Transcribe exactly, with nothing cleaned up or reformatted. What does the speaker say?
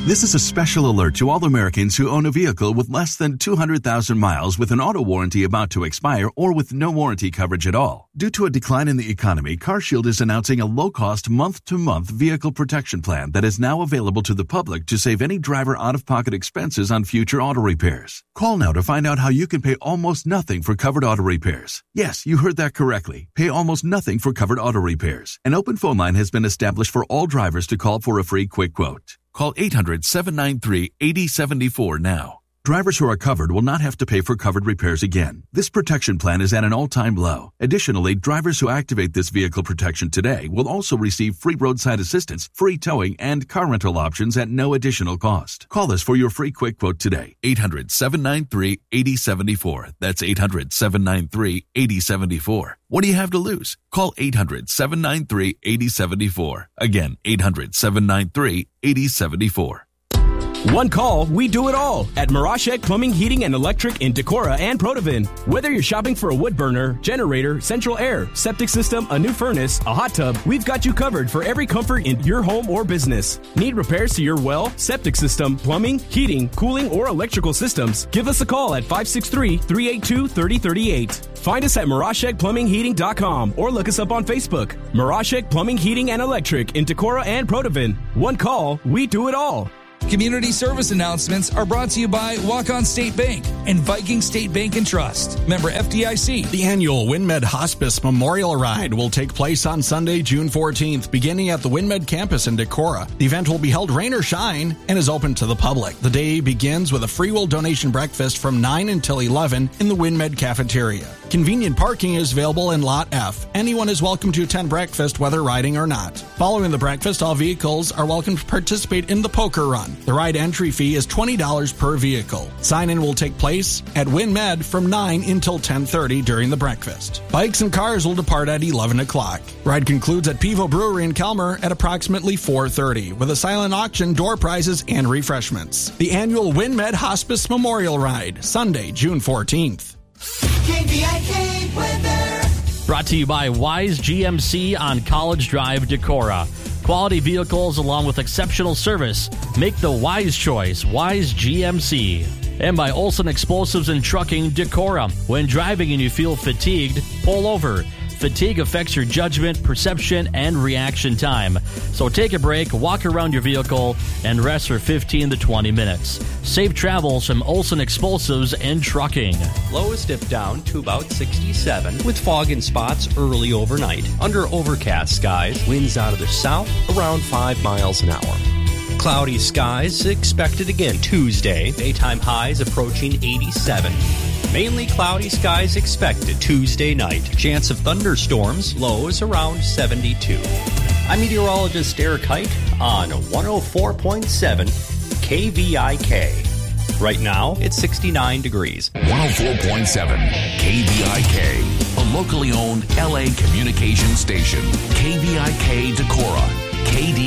This is a special alert to all Americans who own a vehicle with less than two hundred thousand miles with an auto warranty about to expire or with no warranty coverage at all. Due to a decline in the economy, CarShield is announcing a low-cost month-to-month vehicle protection plan that is now available to the public to save any driver out-of-pocket expenses on future auto repairs. Call now to find out how you can pay almost nothing for covered auto repairs. Yes, you heard that correctly. Pay almost nothing for covered auto repairs. An open phone line has been established for all drivers to call for a free quick quote. Call eight hundred, seven nine three, eight zero seven four now. Drivers who are covered will not have to pay for covered repairs again. This protection plan is at an all-time low. Additionally, drivers who activate this vehicle protection today will also receive free roadside assistance, free towing, and car rental options at no additional cost. Call us for your free quick quote today. eight hundred, seven nine three, eight zero seven four. That's eight hundred, seven nine three, eight zero seven four. What do you have to lose? Call eight hundred, seven nine three, eight zero seven four. Again, eight hundred, seven nine three, eight zero seven four. One call, we do it all at Mirashek Plumbing, Heating, and Electric in Decorah and Protivin. Whether you're shopping for a wood burner, generator, central air, septic system, a new furnace, a hot tub, we've got you covered for every comfort in your home or business. Need repairs to your well, septic system, plumbing, heating, cooling, or electrical systems? Give us a call at five six three, three eight two, three zero three eight. Find us at mirashek plumbing heating dot com or look us up on Facebook. Mirashek Plumbing, Heating, and Electric in Decorah and Protivin. One call, we do it all. Community service announcements are brought to you by Walk-On State Bank and Viking State Bank and Trust. Member F D I C. The annual WinMed Hospice Memorial Ride will take place on Sunday, June fourteenth, beginning at the WinMed campus in Decorah. The event will be held rain or shine and is open to the public. The day begins with a free will donation breakfast from nine until eleven in the WinMed cafeteria. Convenient parking is available in Lot F. Anyone is welcome to attend breakfast, whether riding or not. Following the breakfast, all vehicles are welcome to participate in the poker run. The ride entry fee is twenty dollars per vehicle. Sign-in will take place at WinMed from nine until ten thirty during the breakfast. Bikes and cars will depart at eleven o'clock. Ride concludes at Pivo Brewery in Kelmer at approximately four thirty with a silent auction, door prizes, and refreshments. The annual WinMed Hospice Memorial Ride, Sunday, June fourteenth. K V I K weather. Brought to you by Wise G M C on College Drive, Decorah. Quality vehicles along with exceptional service. Make the wise choice, Wise G M C. And by Olson Explosives and Trucking, Decorah. When driving and you feel fatigued, pull over. Fatigue affects your judgment, perception, and reaction time. So take a break, walk around your vehicle, and rest for fifteen to twenty minutes. Safe travels from Olson Explosives and Trucking. Lows dip down to about sixty-seven with fog in spots early overnight. Under overcast skies, winds out of the south around five miles an hour. Cloudy skies expected again Tuesday. Daytime highs approaching eighty-seven. Mainly cloudy skies expected Tuesday night. Chance of thunderstorms, lows around seventy-two. I'm meteorologist Eric Height on one oh four point seven K V I K. Right now, it's sixty-nine degrees. one oh four point seven K V I K, a locally owned L A communication station. K V I K Decorah. K D